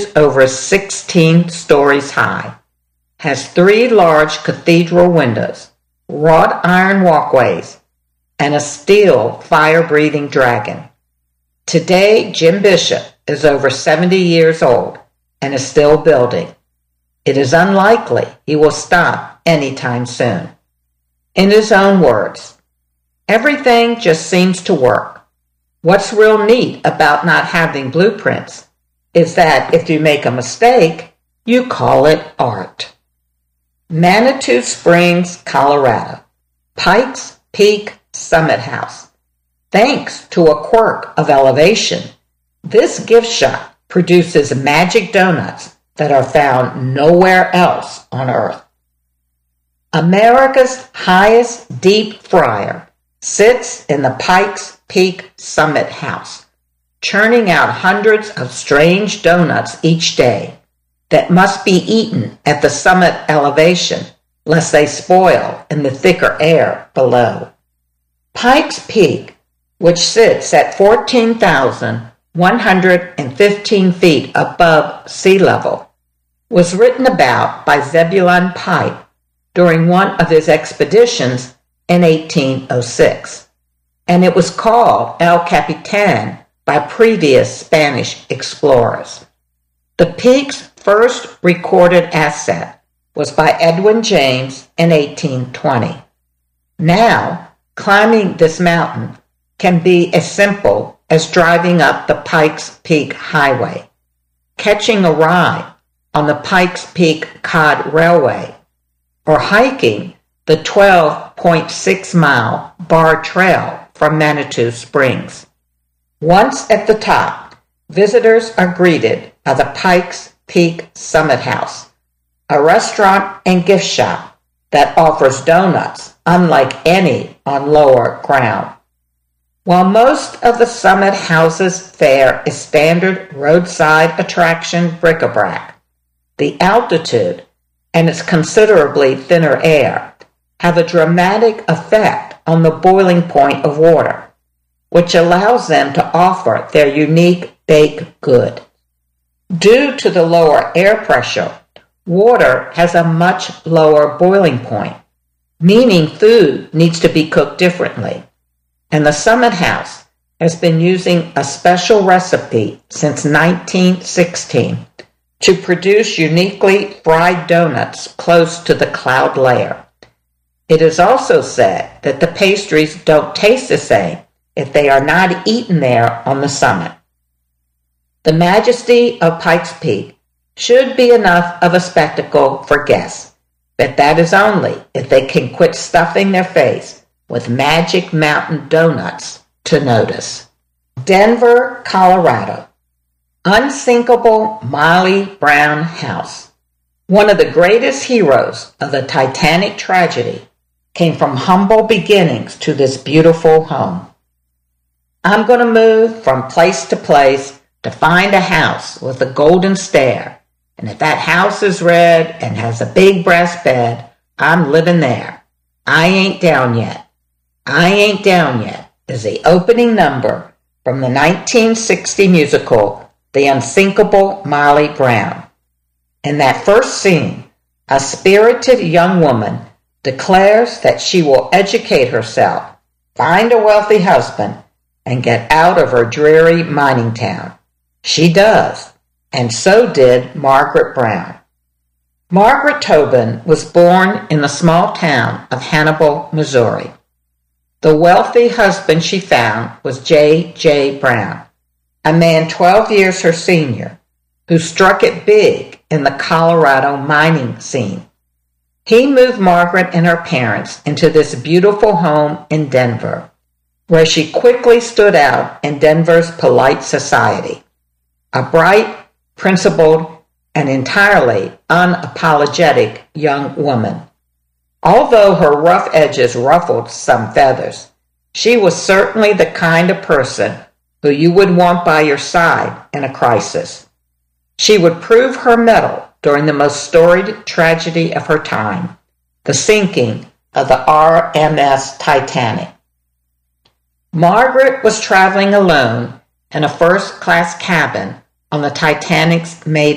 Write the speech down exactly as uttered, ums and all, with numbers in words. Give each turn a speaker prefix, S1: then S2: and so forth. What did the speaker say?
S1: is over sixteen stories high, has three large cathedral windows, wrought iron walkways, and a steel fire-breathing dragon. Today, Jim Bishop is over seventy years old and is still building. It is unlikely he will stop anytime soon. In his own words, "Everything just seems to work. What's real neat about not having blueprints is that if you make a mistake, you call it art." Manitou Springs, Colorado, Pikes Peak Summit House. Thanks to a quirk of elevation, this gift shop produces magic donuts that are found nowhere else on Earth. America's highest deep fryer sits in the Pikes Peak Summit House, churning out hundreds of strange donuts each day that must be eaten at the summit elevation lest they spoil in the thicker air below. Pikes Peak, which sits at fourteen thousand one hundred fifteen feet above sea level, was written about by Zebulon Pike during one of his expeditions in eighteen oh six, and it was called El Capitan by previous Spanish explorers. The peak's first recorded ascent was by Edwin James in eighteen twenty. Now, climbing this mountain can be as simple as driving up the Pikes Peak Highway, catching a ride on the Pikes Peak Cod Railway, or hiking the twelve point six mile Bar Trail from Manitou Springs. Once at the top, visitors are greeted by the Pikes Peak Summit House, a restaurant and gift shop that offers donuts unlike any on lower ground. While most of the Summit House's fare is standard roadside attraction bric-a-brac, the altitude and its considerably thinner air have a dramatic effect on the boiling point of water, which allows them to offer their unique baked good. Due to the lower air pressure, water has a much lower boiling point, meaning food needs to be cooked differently. And the Summit House has been using a special recipe since nineteen sixteen to produce uniquely fried donuts close to the cloud layer. It is also said that the pastries don't taste the same if they are not eaten there on the summit. The majesty of Pikes Peak should be enough of a spectacle for guests, but that is only if they can quit stuffing their face with Magic Mountain donuts to notice. Denver, Colorado. Unsinkable Molly Brown House. One of the greatest heroes of the Titanic tragedy came from humble beginnings to this beautiful home. I'm going to move from place to place to find a house with a golden stair, and if that house is red and has a big brass bed, I'm living there. I ain't down yet. I Ain't Down Yet is the opening number from the nineteen sixty musical The Unsinkable Molly Brown. In that first scene, a spirited young woman declares that she will educate herself, find a wealthy husband, and get out of her dreary mining town. She does, and so did Margaret Brown. Margaret Tobin was born in the small town of Hannibal, Missouri. The wealthy husband she found was J J Brown, a man twelve years her senior, who struck it big in the Colorado mining scene. He moved Margaret and her parents into this beautiful home in Denver, where she quickly stood out in Denver's polite society. A bright, principled, and entirely unapologetic young woman. Although her rough edges ruffled some feathers, she was certainly the kind of person who you would want by your side in a crisis. She would prove her mettle during the most storied tragedy of her time, the sinking of the R M S Titanic. Margaret was traveling alone in a first-class cabin on the Titanic's maiden